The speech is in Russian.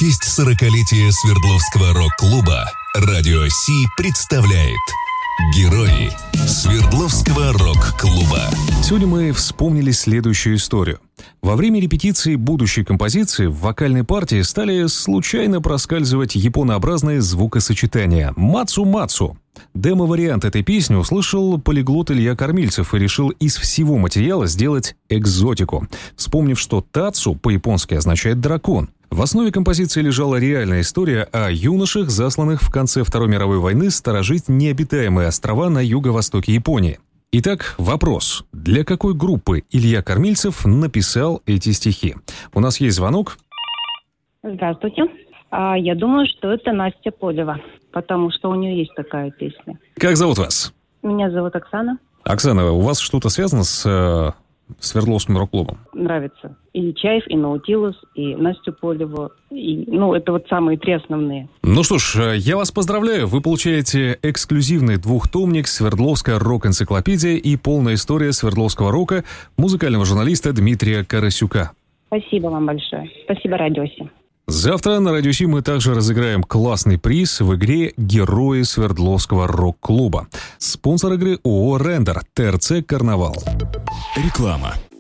честь 40-летия Свердловского рок-клуба Радио Си представляет «Герои Свердловского рок-клуба». Сегодня мы вспомнили следующую историю. Во время репетиции будущей композиции в вокальной партии стали случайно проскальзывать японообразные звукосочетания «мацу-мацу». Демо-вариант этой песни услышал полиглот Илья Кормильцев и решил из всего материала сделать экзотику, вспомнив, что «тацу» по-японски означает «дракон». В основе композиции лежала реальная история о юношах, засланных в конце Второй мировой войны сторожить необитаемые острова на юго-востоке Японии. Итак, вопрос. Для какой группы Илья Кормильцев написал эти стихи? У нас есть звонок. Здравствуйте. Я думаю, что это Настя Полева, потому что у нее есть такая песня. Как зовут вас? Меня зовут Оксана. Оксана, у вас что-то связано с Свердловским рок-клубом? Нравится. И Чаев, и Наутилус, и Настю Полеву. Это вот самые три основные. Ну что ж, я вас поздравляю. Вы получаете эксклюзивный двухтомник «Свердловская рок-энциклопедия» и полная история Свердловского рока музыкального журналиста Дмитрия Карасюка. Спасибо вам большое. Спасибо, Радио Си. Завтра на Радио Си мы также разыграем классный приз в игре «Герои Свердловского рок-клуба». Спонсор игры ООО «Рендер», ТРЦ «Карнавал». Реклама.